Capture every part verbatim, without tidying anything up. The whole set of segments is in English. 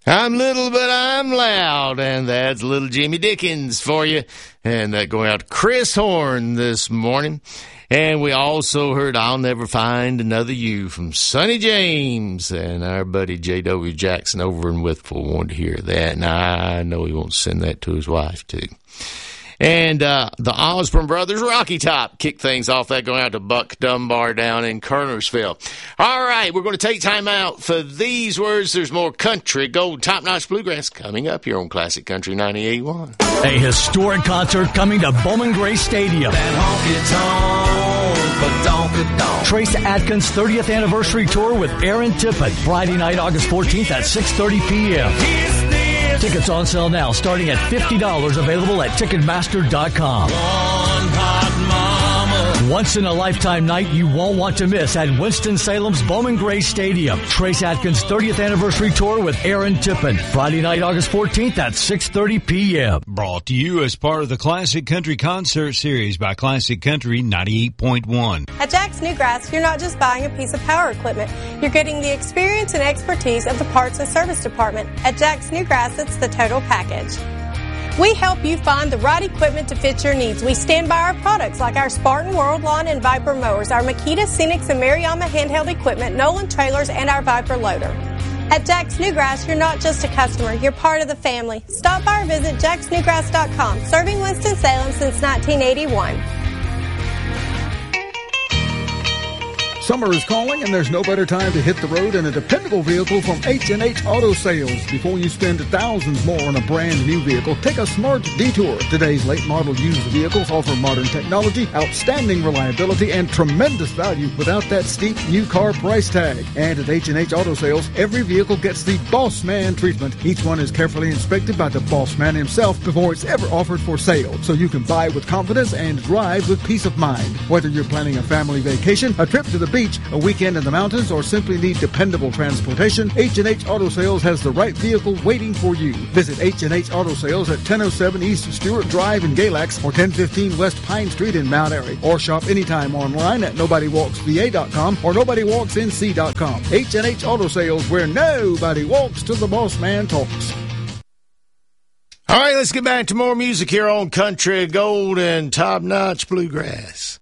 I'm little, but I'm loud, and that's little Jimmy Dickens for you. And that going out to Chris Horn this morning. And we also heard I'll Never Find Another You from Sonny James. And our buddy J W. Jackson over in Withville wanted to hear that. And I know he wants to send that to his wife, too. And uh, the Osborne Brothers Rocky Top kick things off. That going out to Buck Dunbar down in Kernersville. All right, we're going to take time out for these words. There's more country, gold, top-notch bluegrass coming up here on Classic Country ninety-eight point one. A historic concert coming to Bowman Gray Stadium. Trace Adkins' thirtieth anniversary tour with Aaron Tippett. Friday night, August fourteenth at six thirty p.m. Tickets on sale now, starting at fifty dollars, available at Ticketmaster dot com. Once in a lifetime night you won't want to miss at Winston-Salem's Bowman Gray Stadium. Trace Adkins' thirtieth anniversary tour with Aaron Tippett. Friday night, August fourteenth at six thirty p.m. Brought to you as part of the Classic Country Concert Series by Classic Country ninety-eight point one. At Jack's Newgrass, you're not just buying a piece of power equipment. You're getting the experience and expertise of the parts and service department. At Jack's Newgrass, it's the total package. We help you find the right equipment to fit your needs. We stand by our products like our Spartan World Lawn and Viper mowers, our Makita Scenics and Mariyama handheld equipment, Nolan trailers, and our Viper loader. At Jack's Newgrass, you're not just a customer, you're part of the family. Stop by or visit jacks newgrass dot com, serving Winston-Salem since nineteen eighty-one. Summer is calling, and there's no better time to hit the road than a dependable vehicle from H and H Auto Sales. Before you spend thousands more on a brand new vehicle, take a smart detour. Today's late model used vehicles offer modern technology, outstanding reliability, and tremendous value without that steep new car price tag. And at H and H Auto Sales, every vehicle gets the Boss Man treatment. Each one is carefully inspected by the Boss Man himself before it's ever offered for sale, so you can buy with confidence and drive with peace of mind. Whether you're planning a family vacation, a trip to the beach, a weekend in the mountains, or simply need dependable transportation, H and H Auto Sales has the right vehicle waiting for you. Visit H and H Auto Sales at ten oh seven East Stewart Drive in Galax or ten fifteen West Pine Street in Mount Airy, or shop anytime online at nobody walks v a dot com or nobody walks n c dot com. H and H Auto Sales, where nobody walks till the boss man talks. All right, let's get back to more music here on Country Gold and Top Notch Bluegrass.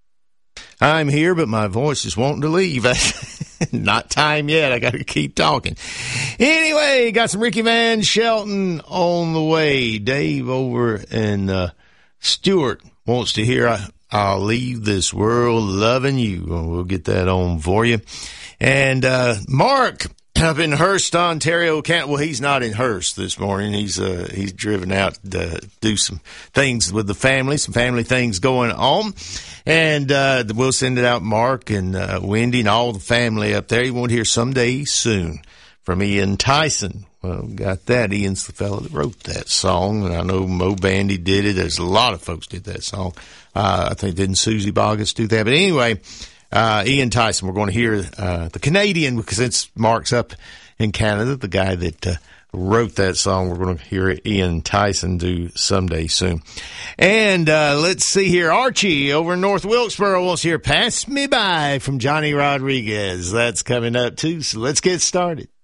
I'm here, but my voice is wanting to leave. Not time yet. I got to keep talking. Anyway, got some Ricky Van Shelton on the way. Dave over in uh, Stewart wants to hear I, I'll Leave This World Loving You. We'll get that on for you. And uh, Mark up in Hearst, Ontario. Can't, well, he's not in Hearst this morning. He's uh, he's driven out to do some things with the family, some family things going on. And uh, we'll send it out, Mark and uh, Wendy and all the family up there. You won't hear someday soon from Ian Tyson. Well, got that. Ian's the fellow that wrote that song, and I know Mo Bandy did it. There's a lot of folks did that song. Uh, I think didn't Susie Boggess do that? But anyway, uh, Ian Tyson, we're going to hear uh, the Canadian, because since Mark's up in Canada, the guy that uh, wrote that song, we're going to hear Ian Tyson do someday soon. And uh, let's see here. Archie over in North Wilkesboro wants to hear Pass Me By from Johnny Rodriguez. That's coming up too, so let's get started.